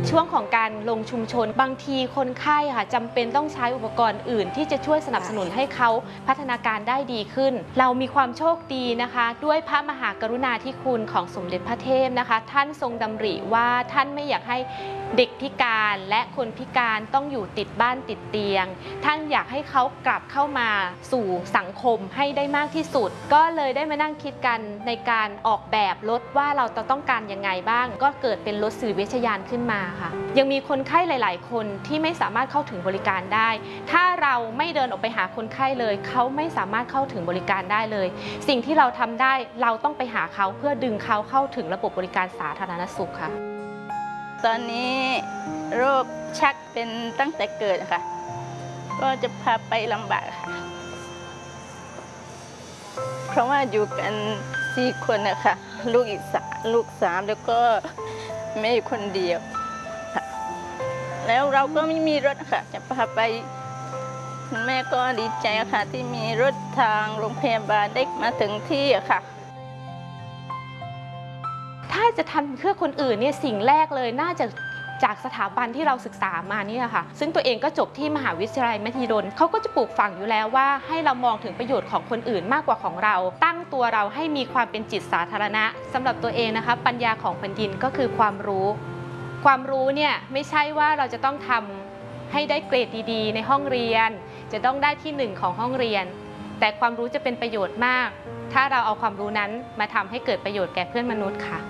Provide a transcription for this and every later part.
ช่วงของการลงชุมชนบางทีคนไข้ค่ะจำเป็นต้องใช้อุปกรณ์อื่นที่จะช่วยสนับสนุนให้เขาพัฒนาการได้ดีขึ้นเรามีความโชคดีนะคะด้วยพระมหากรุณาธิคุณของสมเด็จพระเทพนะคะท่านทรงดำริว่าท่านไม่อยากให้เด็กพิการและคนพิการต้องอยู่ติดบ้านติดเตียงท่านอยากให้เขากลับเข้ามาสู่สังคมให้ได้มากที่สุดก็เลยได้มานั่งคิดกันในการออกแบบรถว่าเราจะต้องการยังไงบ้างก็เกิดเป็นรถสื่อวิชยานขึ้นมาค่ะยังมีคนไข้หลายๆคนที่ไม่สามารถเข้าถึงบริการได้ถ้าเราไม่เดินออกไปหาคนไข้เลยเขาไม่สามารถเข้าถึงบริการได้เลยสิ่งที่เราทำได้เราต้องไปหาเขาเพื่อดึงเขาเข้าถึงระบบบริการสาธารณสุขค่ะตอนนี้โรคชักเป็นตั้งแต่เกิดค่ะก็จะพาไปลำบากค่ะเพราะว่าอยู่กัน4 คนนะคะลูก3แล้วก็แม่คนเดียวแล้วเราก็ไม่มีรถค่ะจะพาไปคุณแม่ก็ดีใจค่ะที่มีรถทางโรงพยาบาลได้มาถึงที่ค่ะถ้าจะทำเพื่อคนอื่นเนี่ยสิ่งแรกเลยน่าจะจากสถาบันที่เราศึกษามานี่ค่ะซึ่งตัวเองก็จบที่มหาวิทยาลัยมหิดลเขาก็จะปลูกฝังอยู่แล้วว่าให้เรามองถึงประโยชน์ของคนอื่นมากกว่าของเราตั้งตัวเราให้มีความเป็นจิตสาธารณะสำหรับตัวเองนะคะปัญญาของแผ่นดินก็คือความรู้เนี่ยไม่ใช่ว่าเราจะต้องทำให้ได้เกรดดีๆในห้องเรียนจะต้องได้ที่1ของห้องเรียนแต่ความรู้จะเป็นประโยชน์มากถ้าเราเอาความรู้นั้นมาทำให้เกิดประโยชน์แก่เพื่อนมนุษย์ค่ะ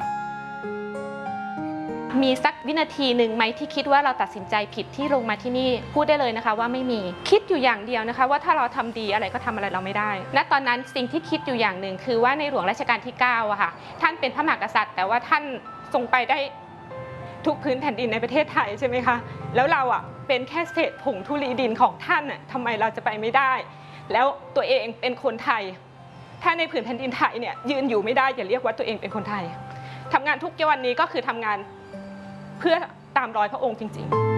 มีสักวินาทีหนึ่งไหมที่คิดว่าเราตัดสินใจผิดที่ลงมาที่นี่พูดได้เลยนะคะว่าไม่มีคิดอยู่อย่างเดียวนะคะว่าถ้าเราทำดีอะไรก็ทำอะไรเราไม่ได้ณตอนนั้นสิ่งที่คิดอยู่อย่างหนึ่งคือว่าในหลวงรัชกาลที่9อะค่ะท่านเป็นพระมหากษัตริย์แต่ว่าท่านทรงไปได้ทุกพื้นแผ่นดินในประเทศไทยใช่ไหมคะแล้วเราอะเป็นแค่เศษผงธุลีดินของท่านอะทำไมเราจะไปไม่ได้แล้วตัวเองเป็นคนไทยถ้าในผืนแผ่นดินไทยเนี่ยยืนอยู่ไม่ได้อย่าเรียกว่าตัวเองเป็นคนไทยทำงานทุกวันนี้ก็คือทำงานเพื่อตามรอยพระองค์จริงๆ